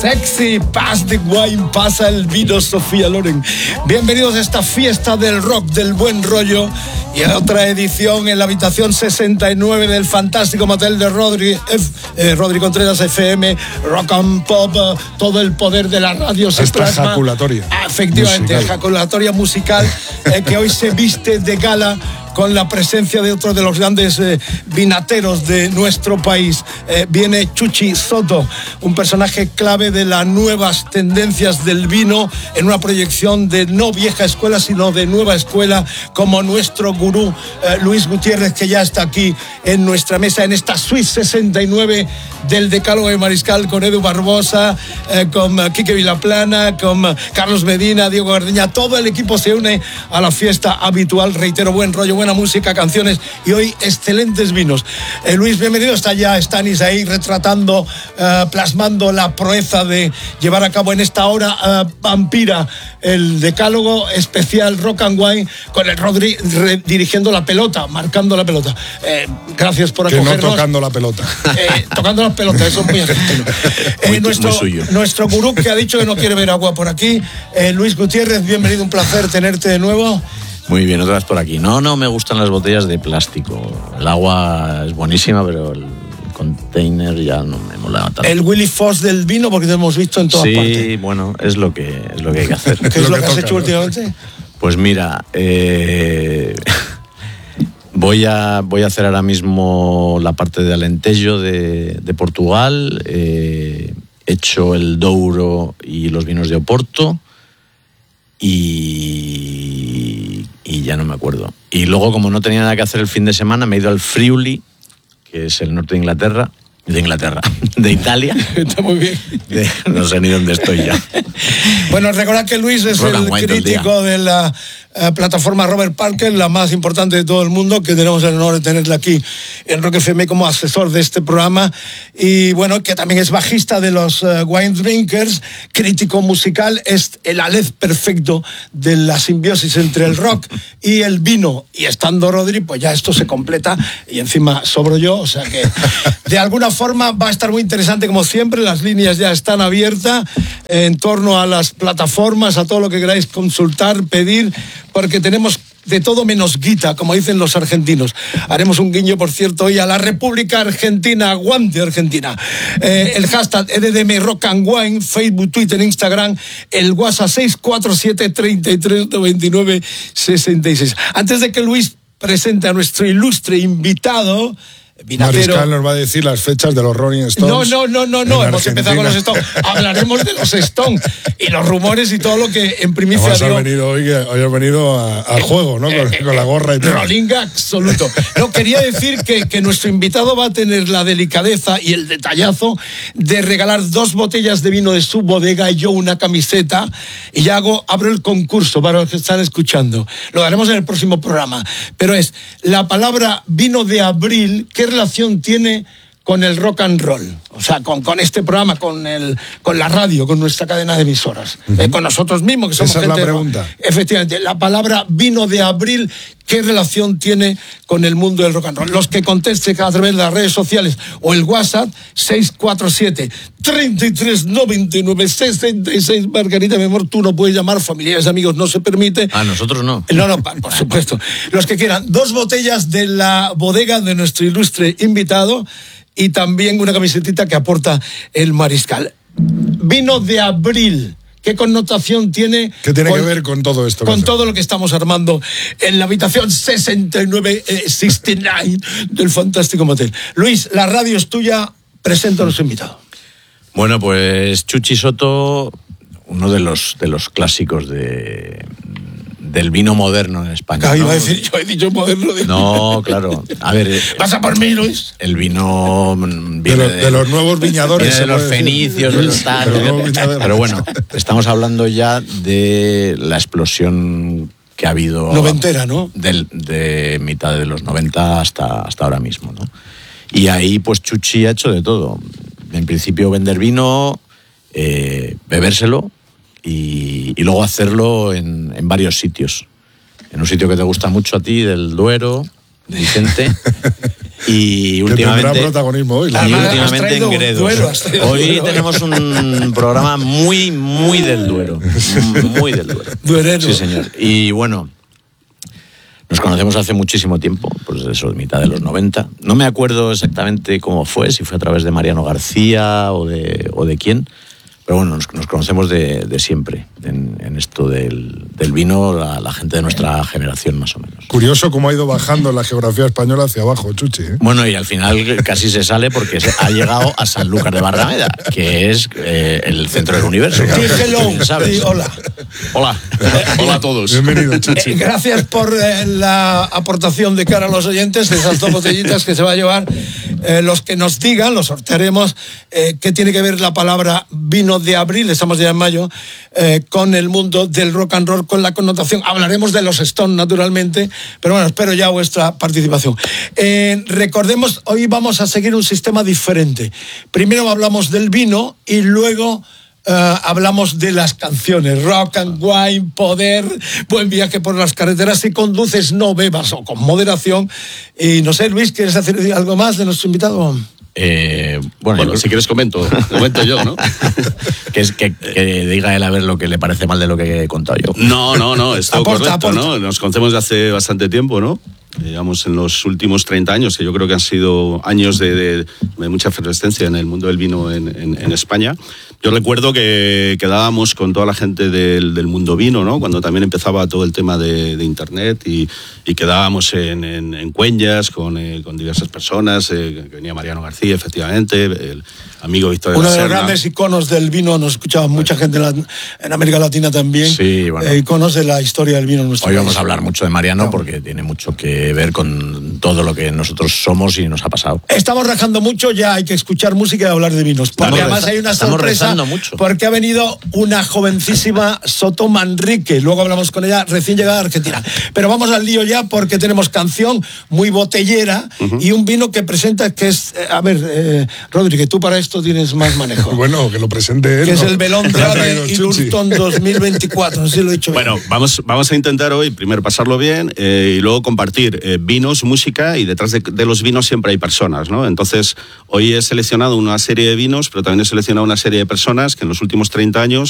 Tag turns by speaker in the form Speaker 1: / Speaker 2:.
Speaker 1: Sexy, pass the wine, pasa el vino, Sofía Loren. Bienvenidos a esta fiesta del rock, del buen rollo, y a otra edición en la habitación 69 del fantástico motel de Rodri Contreras FM, Rock and Pop, todo el poder de la radio se
Speaker 2: esta
Speaker 1: plasma.
Speaker 2: ejaculatoria.
Speaker 1: Efectivamente, ejaculatoria musical que hoy se viste de gala con la presencia de otro de los grandes vinateros de nuestro país. Viene Chuchi Soto, un personaje clave de las nuevas tendencias del vino, en una proyección de no vieja escuela, sino de nueva escuela, como nuestro gurú Luis Gutiérrez, que ya está aquí en nuestra mesa, en esta Suite 69 del Decálogo de Mariscal, con Edu Barbosa, con Quique Vilaplana, con Carlos Medina, Diego Gardeña. Todo el equipo se une a la fiesta habitual. Reitero, buen rollo, buena música, canciones y hoy excelentes vinos. Luis, bienvenido. Está ya Stanis ahí retratando, plasmando la proeza de llevar a cabo en esta hora vampira el Decálogo especial Rock and Wine, con el Rodri dirigiendo la pelota, marcando la pelota. Gracias por acogernos.
Speaker 2: Que no tocando la pelota.
Speaker 1: Tocando las pelotas, eso es muy argentino. Nuestro gurú, que ha dicho que no quiere ver agua por aquí, Luis Gutiérrez, bienvenido, un placer tenerte de nuevo.
Speaker 3: Muy bien, otra vez por aquí. No me gustan las botellas de plástico. El agua es buenísima, pero el container ya no me mola tanto.
Speaker 1: El Willy Foss del vino, porque te hemos visto en todas partes.
Speaker 3: Sí, bueno, es lo que hay que hacer.
Speaker 1: ¿Qué es lo que has hecho últimamente?
Speaker 3: Pues mira, voy a hacer ahora mismo la parte de Alentejo de Portugal. He hecho el Douro y los vinos de Oporto. Y ya no me acuerdo. Y luego, como no tenía nada que hacer el fin de semana, me he ido al Friuli, que es el norte de Italia.
Speaker 1: Está muy bien.
Speaker 3: No sé ni dónde estoy ya.
Speaker 1: Bueno, recordad que Luis es el crítico de la plataforma Robert Parker, la más importante de todo el mundo, que tenemos el honor de tenerla aquí en Rock FM como asesor de este programa, y bueno, que también es bajista de los Wine Drinkers, crítico musical, es el alez perfecto de la simbiosis entre el rock y el vino, y estando Rodri, pues ya esto se completa, y encima sobro yo, o sea que de alguna forma va a estar muy interesante como siempre. Las líneas ya están abiertas en torno a las plataformas, a todo lo que queráis consultar, pedir, porque tenemos de todo menos guita, como dicen los argentinos. Haremos un guiño, por cierto, hoy a la República Argentina. Aguante Argentina. El hashtag EDM Rock and Wine, Facebook, Twitter, Instagram, el WhatsApp 647-3399-66. Antes de que Luis presente a nuestro ilustre invitado, vinatero.
Speaker 2: Mariscal nos va a decir las fechas de los Rolling Stones.
Speaker 1: No. Hemos empezado con los Stones. Hablaremos de los Stones y los rumores y todo lo que en primicia
Speaker 2: hoy has venido al juego, ¿no? Con la gorra y todo.
Speaker 1: Rolinga absoluto. No, quería decir que nuestro invitado va a tener la delicadeza y el detallazo de regalar 2 botellas de vino de su bodega y yo una camiseta, y ya abro el concurso para los que están escuchando. Lo daremos en el próximo programa. Pero es la palabra vino de abril. ¿Qué relación tiene con el rock and roll? O sea, con este programa, con la radio, con nuestra cadena de emisoras, con nosotros mismos, que somos
Speaker 2: Esa
Speaker 1: gente.
Speaker 2: Es la pregunta.
Speaker 1: Efectivamente, la palabra vino de abril, ¿qué relación tiene con el mundo del rock and roll? Los que contesten a través de las redes sociales o el WhatsApp, 647-3399-66. Margarita, mi amor, tú no puedes llamar, familiares, amigos, no se permite.
Speaker 3: A nosotros no.
Speaker 1: No, por supuesto. Los que quieran, 2 botellas de la bodega de nuestro ilustre invitado y también una camisetita que aporta el Mariscal. Vino de abril. ¿Qué connotación tiene?
Speaker 2: ¿Qué tiene que ver con todo esto?
Speaker 1: Con todo lo que estamos armando en la habitación 69 del fantástico motel. Luis, la radio es tuya. Presenta a nuestro invitado.
Speaker 3: Bueno, pues Chuchi Soto, uno de los clásicos del vino moderno en España.
Speaker 1: Iba a decir, yo he dicho moderno.
Speaker 3: No, claro. A ver.
Speaker 1: ¿Pasa por mí, Luis?
Speaker 3: El vino viene
Speaker 2: de los nuevos viñadores.
Speaker 3: De los fenicios, pero bueno, estamos hablando ya de la explosión que ha habido.
Speaker 1: Noventera, ¿no?
Speaker 3: De mitad de los 90 hasta ahora mismo, ¿no? Y ahí, pues Chuchi ha hecho de todo. En principio, vender vino, bebérselo. Y luego hacerlo en varios sitios. En un sitio que te gusta mucho a ti, del Duero, Vicente, Y
Speaker 2: Que
Speaker 3: últimamente,
Speaker 2: tendrá protagonismo hoy.
Speaker 3: y
Speaker 1: Además, has
Speaker 3: últimamente
Speaker 1: traído
Speaker 3: en
Speaker 1: un
Speaker 3: Gredos.
Speaker 1: Duero, has traído
Speaker 3: Hoy
Speaker 1: Duero.
Speaker 3: tenemos un programa muy del Duero. Muy del Duero.
Speaker 1: Duerero.
Speaker 3: Sí, señor. Y bueno, nos conocemos hace muchísimo tiempo, pues eso, mitad de los 90. No me acuerdo exactamente cómo fue, si fue a través de Mariano García o de quién. Pero bueno, nos conocemos de siempre en esto del vino, la gente de nuestra generación más o menos.
Speaker 2: Curioso cómo ha ido bajando la geografía española hacia abajo, Chuchi, ¿eh?
Speaker 3: Bueno, y al final casi se sale porque ha llegado a Sanlúcar de Barrameda, que es el centro del universo.
Speaker 1: Sí, hello.
Speaker 3: ¿Sabes?
Speaker 1: Sí, hola.
Speaker 4: Hola, hola a todos.
Speaker 2: Bienvenido, Chuchi.
Speaker 1: Gracias por la aportación de cara a los oyentes, esas 2 botellitas que se va a llevar. Los que nos digan, los sortearemos, qué tiene que ver la palabra vino de abril, estamos ya en mayo, con el mundo del rock and roll, con la connotación. Hablaremos de los Stones, naturalmente, pero bueno, espero ya vuestra participación. Recordemos, hoy vamos a seguir un sistema diferente. Primero hablamos del vino y luego hablamos de las canciones. Rock and wine, poder, buen viaje por las carreteras. Si conduces, no bebas o con moderación. Y no sé, Luis, ¿quieres hacer algo más de nuestro invitado?
Speaker 4: Bueno, si quieres comento yo, ¿no?
Speaker 3: que diga él a ver lo que le parece mal de lo que he contado yo.
Speaker 4: No, es todo correcto,
Speaker 1: aporta.
Speaker 4: ¿no? Nos conocemos de hace bastante tiempo, ¿no? Digamos, en los últimos 30 años, que yo creo que han sido años de mucha efervescencia en el mundo del vino en España. Yo recuerdo que quedábamos con toda la gente del mundo vino, ¿no? Cuando también empezaba todo el tema de internet y quedábamos en Cueñas con diversas personas, que venía Mariano García, efectivamente, el amigo Víctor de la
Speaker 1: Uno de los
Speaker 4: Serna.
Speaker 1: grandes iconos del vino, nos escuchaba mucha gente en América Latina también.
Speaker 3: Sí, bueno.
Speaker 1: Iconos de la historia del vino en nuestro
Speaker 3: Hoy
Speaker 1: país.
Speaker 3: vamos a hablar mucho de Mariano porque tiene mucho que ver con todo lo que nosotros somos y nos ha pasado.
Speaker 1: Estamos rajando mucho, ya hay que escuchar música y hablar de vinos. Porque además hay una
Speaker 3: estamos
Speaker 1: sorpresa,
Speaker 3: rezando mucho.
Speaker 1: porque ha venido una jovencísima Soto Manrique. Luego hablamos con ella, recién llegada a Argentina. Pero vamos al lío ya porque tenemos canción muy botellera y un vino que presenta que es... Rodri, que tú para esto tienes más manejo.
Speaker 2: Bueno, que lo presente él.
Speaker 1: Que es
Speaker 2: ¿no?
Speaker 1: el Belón
Speaker 2: Lo ha traído
Speaker 1: y
Speaker 2: Chuchi.
Speaker 1: Lurton 2024, no sé si lo he dicho bien.
Speaker 4: Bueno, vamos a intentar hoy primero pasarlo bien y luego compartir vinos, música, y detrás de los vinos siempre hay personas, ¿no? Entonces, hoy he seleccionado una serie de vinos, pero también he seleccionado una serie de personas que en los últimos 30 años